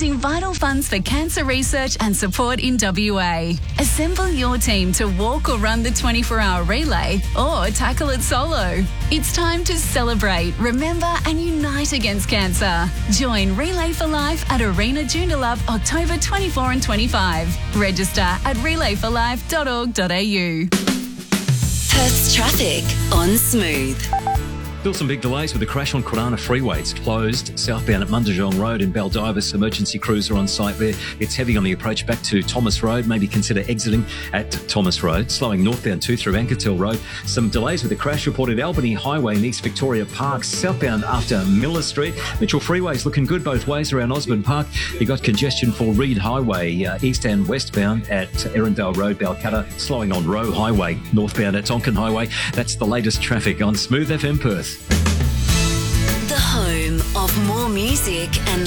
raising vital funds for cancer research and support in WA. Assemble your team to walk or run the 24-hour relay or tackle it solo. It's time to celebrate, remember and unite against cancer. Join Relay for Life at Arena Joondalup October 24 and 25. Register at relayforlife.org.au. Perth's traffic on Smooth. Still some big delays with the crash on Kurana Freeway. It's closed southbound at Mundajong Road in Baldivis. Emergency crews are on site there. It's heavy on the approach back to Thomas Road. Maybe consider exiting at Thomas Road. Slowing northbound too through Ankertil Road. Some delays with the crash reported Albany Highway in East Victoria Park. Southbound after Miller Street. Mitchell Freeway's looking good both ways around Osborne Park. You got congestion for Reed Highway east and westbound at Erindale Road, Balcatta. Slowing on Roe Highway northbound at Tonkin Highway. That's the latest traffic on Smooth FM Perth. The home of more music and